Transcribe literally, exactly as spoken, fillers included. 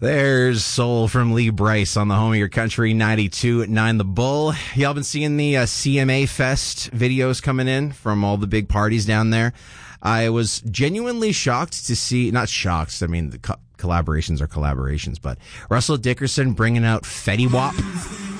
There's Soul from Lee Bryce on the home of your country, ninety-two point nine The Bull. Y'all been seeing the uh, C M A Fest videos coming in from all the big parties down there. I was genuinely shocked to see, not shocked, I mean, the co- collaborations are collaborations, but Russell Dickerson bringing out Fetty Wap.